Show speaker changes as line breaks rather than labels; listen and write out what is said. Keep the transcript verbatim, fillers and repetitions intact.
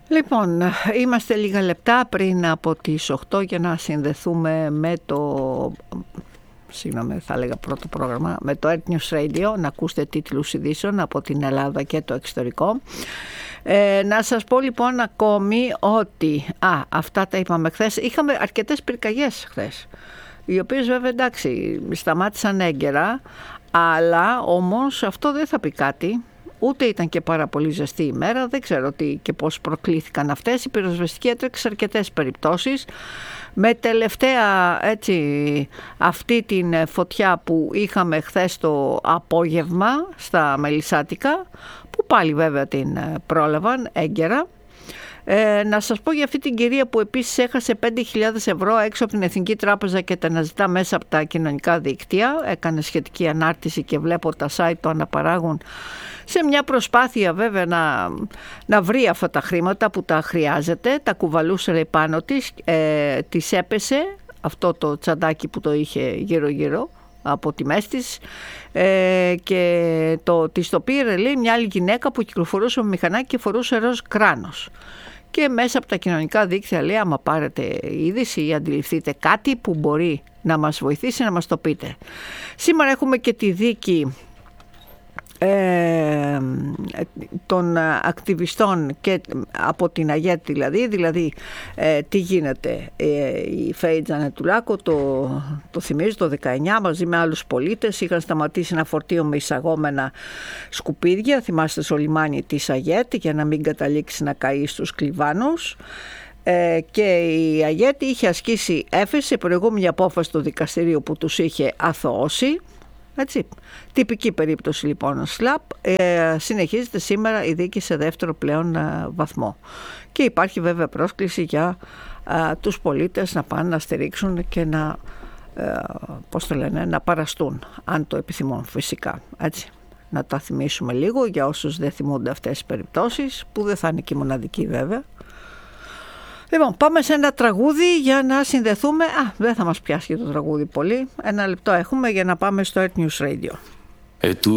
Λοιπόν, είμαστε λίγα λεπτά πριν από τις οκτώ για να συνδεθούμε με το, συγγνώμη θα έλεγα πρώτο πρόγραμμα, με το Earth News Radio, να ακούσετε τίτλους ειδήσεων από την Ελλάδα και το εξωτερικό. Ε, να σας πω λοιπόν ακόμη ότι, α, αυτά τα είπαμε χθες, είχαμε αρκετές πυρκαγιές χθες, οι οποίες βέβαια εντάξει σταμάτησαν έγκαιρα, αλλά όμως αυτό δεν θα πει κάτι. Ούτε ήταν και πάρα πολύ ζεστή ημέρα, δεν ξέρω τι και πώς προκλήθηκαν αυτές. Η πυροσβεστική έτρεξε σε αρκετές περιπτώσεις. Με τελευταία έτσι, αυτή την φωτιά που είχαμε χθες το απόγευμα στα Μελισσάτικα, που πάλι βέβαια την πρόλαβαν έγκαιρα. Ε, να σας πω για αυτή την κυρία που επίσης έχασε πέντε χιλιάδες ευρώ έξω από την Εθνική Τράπεζα και τα αναζητά μέσα από τα κοινωνικά δίκτυα. Έκανε σχετική ανάρτηση και βλέπω τα site το αναπαράγουν σε μια προσπάθεια βέβαια να, να βρει αυτά τα χρήματα που τα χρειάζεται. Τα κουβαλούσε λέει, πάνω της, ε, της έπεσε αυτό το τσαντάκι που το είχε γύρω γύρω από τιμές της ε, και το, της το πήρε λέει, μια άλλη γυναίκα που κυκλοφορούσε με μηχανάκι και φορούσε ροζ κράνος. Και μέσα από τα κοινωνικά δίκτυα λέει άμα πάρετε είδηση ή αντιληφθείτε κάτι που μπορεί να μας βοηθήσει να μας το πείτε. Σήμερα έχουμε και τη δίκη ε, των ακτιβιστών και από την ΑΓΕΤ δηλαδή, δηλαδή ε, τι γίνεται. Ε, η Φέη Τζανετουλάκο το, το θυμίζω το δεκαεννιά μαζί με άλλους πολίτες είχαν σταματήσει ένα φορτίο με εισαγόμενα σκουπίδια, θυμάστε στο λιμάνι της ΑΓΕΤ για να μην καταλήξει να καεί στους κλιβάνους. Ε, και η ΑΓΕΤ είχε ασκήσει έφεση σε προηγούμενη απόφαση του δικαστηρίου που τους είχε αθωώσει. Έτσι. Τυπική περίπτωση λοιπόν ΣΛΑΠ. Ε, συνεχίζεται σήμερα η δίκη σε δεύτερο πλέον α, βαθμό. Και υπάρχει βέβαια πρόσκληση για α, τους πολίτες να πάνε να στηρίξουν και να, α, πώς το λένε, να παραστούν, αν το επιθυμούν φυσικά. Έτσι. Να τα θυμίσουμε λίγο για όσους δεν θυμούνται αυτές τις περιπτώσεις, που δεν θα είναι και μοναδική βέβαια. Λοιπόν, πάμε σε ένα τραγούδι για να συνδεθούμε. Α, δεν θα μας πιάσει το τραγούδι πολύ. Ένα λεπτό έχουμε για να πάμε στο Earth News Radio.
Et tu